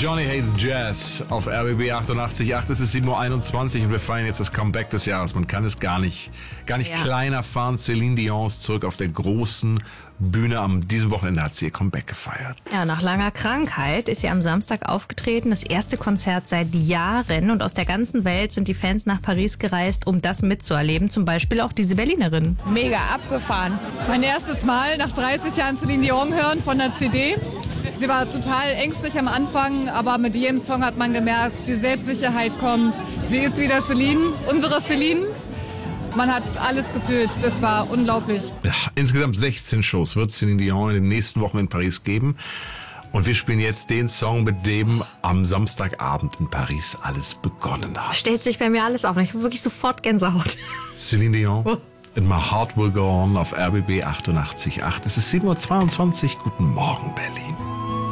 Johnny Hates Jazz auf RBB 88.8. Es ist 7:21 Uhr und wir feiern jetzt das Comeback des Jahres. Man kann es gar nicht kleiner fahren. Celine Dion ist zurück auf der großen Bühne. Am diesem Wochenende hat sie ihr Comeback gefeiert. Ja, nach langer Krankheit ist sie am Samstag aufgetreten. Das erste Konzert seit Jahren. Und aus der ganzen Welt sind die Fans nach Paris gereist, um das mitzuerleben. Zum Beispiel auch diese Berlinerin. Mega abgefahren. Mein erstes Mal nach 30 Jahren Celine Dion hören von der CD. Sie war total ängstlich am Anfang, aber mit jedem Song hat man gemerkt, die Selbstsicherheit kommt. Sie ist wieder Celine, unsere Celine. Man hat alles gefühlt, das war unglaublich. Ja, insgesamt 16 Shows wird Celine Dion in den nächsten Wochen in Paris geben. Und wir spielen jetzt den Song, mit dem am Samstagabend in Paris alles begonnen hat. Stellt sich bei mir alles auf. Ich habe wirklich sofort Gänsehaut. Celine Dion, And My Heart Will Go On auf RBB 88.8. Es ist 7:22 Uhr. Guten Morgen, Berlin.